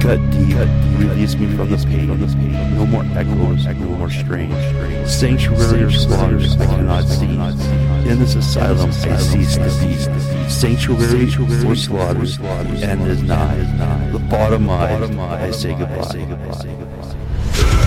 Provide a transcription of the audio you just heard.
cut deep, release me from the pain. No more echoes, no more strain. Sanctuary of slaughters I cannot see. In this asylum I cease to be. Sanctuary for slaughters, and is nigh. The bottom I say goodbye.